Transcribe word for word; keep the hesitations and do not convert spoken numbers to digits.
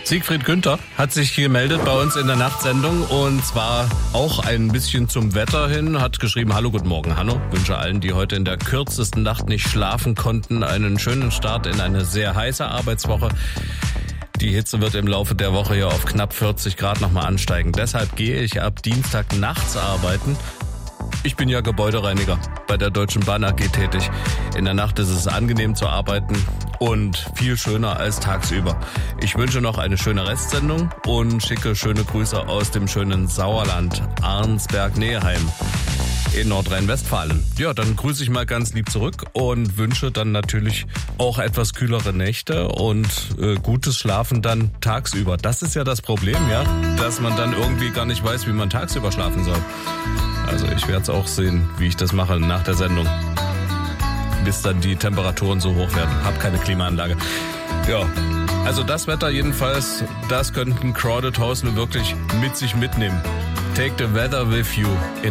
Siegfried Günther hat sich gemeldet bei uns in der Nachtsendung und zwar auch ein bisschen zum Wetter hin, hat geschrieben, hallo, guten Morgen, Hanno. Wünsche allen, die heute in der kürzesten Nacht nicht schlafen konnten, einen schönen Start in eine sehr heiße Arbeitswoche. Die Hitze wird im Laufe der Woche hier auf knapp vierzig Grad nochmal ansteigen. Deshalb gehe ich ab Dienstag nachts arbeiten. Ich bin ja Gebäudereiniger bei der Deutschen Bahn A G tätig. In der Nacht ist es angenehm zu arbeiten und viel schöner als tagsüber. Ich wünsche noch eine schöne Restsendung und schicke schöne Grüße aus dem schönen Sauerland, Arnsberg-Neheim in Nordrhein-Westfalen. Ja, dann grüße ich mal ganz lieb zurück und wünsche dann natürlich auch etwas kühlere Nächte und äh, gutes Schlafen dann tagsüber. Das ist ja das Problem, ja, dass man dann irgendwie gar nicht weiß, wie man tagsüber schlafen soll. Also ich werde es auch sehen, wie ich das mache nach der Sendung. Bis dann die Temperaturen so hoch werden. Hab keine Klimaanlage. Ja, also das Wetter jedenfalls, das könnten Crowded House nur wirklich mit sich mitnehmen. Take the weather with you. In